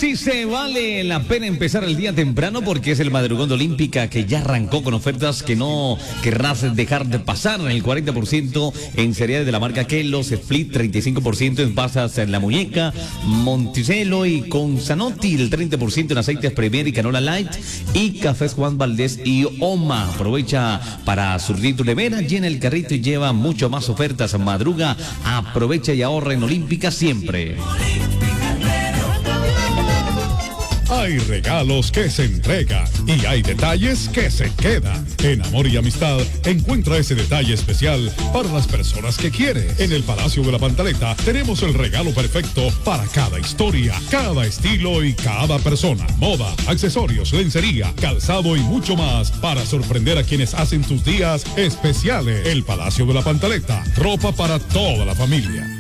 Sí se vale la pena empezar el día temprano porque es el madrugón de Olímpica que ya arrancó con ofertas que no querrás dejar de pasar. El 40% en cereales de la marca Kellogg's, Split 35% en pasas en la muñeca, Monticello y con Zanotti el 30% en aceites Premier y Canola Light y cafés Juan Valdés y Oma. Aprovecha para surtir tu nevera, llena el carrito y lleva mucho más ofertas. Madruga, aprovecha y ahorra en Olímpica siempre. Hay regalos que se entregan y hay detalles que se quedan. En Amor y Amistad encuentra ese detalle especial para las personas que quiere. En el Palacio de la Pantaleta tenemos el regalo perfecto para cada historia, cada estilo y cada persona. Moda, accesorios, lencería, calzado y mucho más para sorprender a quienes hacen tus días especiales. El Palacio de la Pantaleta, ropa para toda la familia.